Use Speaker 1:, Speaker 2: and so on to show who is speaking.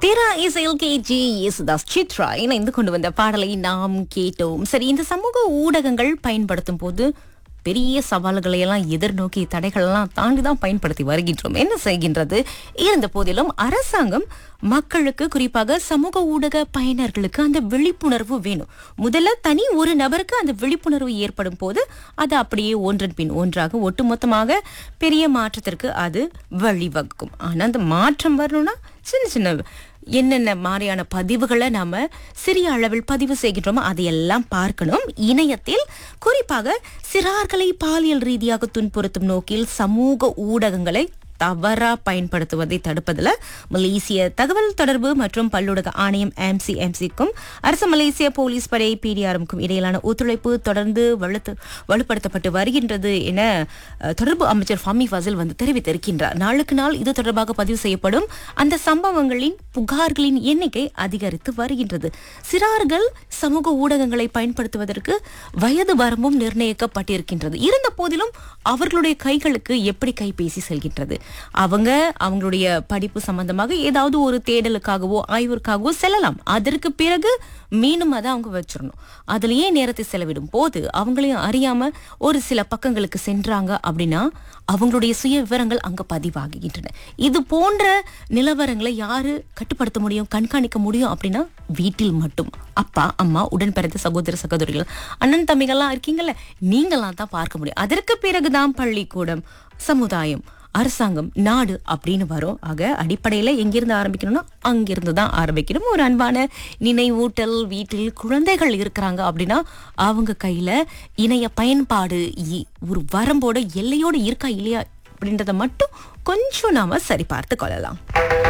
Speaker 1: தீரா இசையில் கேஜி யேசுதாஸ் சித்ரா இணைந்து கொண்டு வந்த பாடலை நாம் கேட்டோம். சரி, இந்த சமூக ஊடகங்கள் பயன்படுத்தும் போது பெரிய சவால்களை எல்லாம் எதிர்நோக்கி தடைகள் எல்லாம் தாண்டிதான் பயன்படுத்தி வருகின்றோம். என்ன செய்கின்றது? இருந்த போதிலும் அரசாங்கம் மக்களுக்கு, குறிப்பாக சமூக ஊடக பயனர்களுக்கு அந்த விழிப்புணர்வு வேணும். முதல்ல தனி ஒரு நபருக்கு அந்த விழிப்புணர்வு ஏற்படும் போது அது அப்படியே ஒன்றன் பின் ஒன்றாக ஒட்டுமொத்தமாக பெரிய மாற்றத்திற்கு அது வழிவகுக்கும். ஆனா அந்த மாற்றம் வரணும்னா சின்ன சின்ன என்னென்ன மாதிரியான பதிவுகளை நாம சிறிய அளவில் பதிவு செய்கின்றோமோ அதையெல்லாம் பார்க்கணும். இணையத்தில் குறிப்பாக சிறார்களை பாலியல் ரீதியாக துன்புறுத்தும் நோக்கில் சமூக ஊடகங்களை தவறா பயன்படுத்துவதை தடுப்பதில் மலேசிய தகவல் தொடர்பு மற்றும் பல்லூடக ஆணையம் MCMCக்கும் அரசு மலேசிய போலீஸ் படை PDRMக்கும் இடையிலான ஒத்துழைப்பு தொடர்ந்து வலுப்படுத்தப்பட்டு வருகின்றது என தொடர்பு அமைச்சர் ஃபமி ஃபசில் தெரிவித்திருக்கின்றார். நாளுக்கு நாள் இது தொடர்பாக பதிவு செய்யப்படும் அந்த சம்பவங்களின் புகார்களின் எண்ணிக்கை அதிகரித்து வருகின்றது. சிறார்கள் சமூக ஊடகங்களை பயன்படுத்துவதற்கு வயது வரம்பும் நிர்ணயிக்கப்பட்டிருக்கின்றது. இருந்த போதிலும் அவர்களுடைய கைகளுக்கு எப்படி கைபேசி செல்கின்றது? அவங்களுடைய படிப்பு சம்பந்தமாக ஏதாவது ஒரு தேடலுக்காகவோ ஆய்விற்காகவோ செல்லலாம். அதற்கு பிறகு மீண்டும் அதை அவங்க வச்சிடணும். அதுலயே நேரத்தை செலவிடும் போது அவங்களையும் அறியாம ஒரு சில பக்கங்களுக்கு சென்றாங்க அப்படின்னா அவங்களுடைய சுய விவரங்கள் அங்க பதிவாகின்றன. இது போன்ற நிலவரங்களை யாரு கட்டுப்படுத்த முடியும், கண்காணிக்க முடியும் அப்படின்னா வீட்டில் மட்டும் அப்பா, அம்மா, உடன் பிறந்த சகோதர சகோதரிகள், அண்ணன் தம்பிகள்லாம் இருக்கீங்கல்ல, நீங்களாம் தான் பார்க்க முடியும். அதற்கு பிறகுதான் பள்ளிக்கூடம், சமுதாயம், அரசாங்கம், நாடு அப்படின்னு வரும். ஆக அடிப்படையில எங்கிருந்து ஆரம்பிக்கணும்னா அங்கிருந்து தான் ஆரம்பிக்கணும். ஒரு அன்பான நினைவூட்டல். வீட்டில் குழந்தைகள் இருக்கிறாங்க அப்படின்னா அவங்க கையில இணைய பயன்பாடு ஒரு வரம்போட எல்லையோட இருக்கா இல்லையா அப்படின்றத மட்டும் கொஞ்சம் நாம சரி பார்த்து கொள்ளலாம்.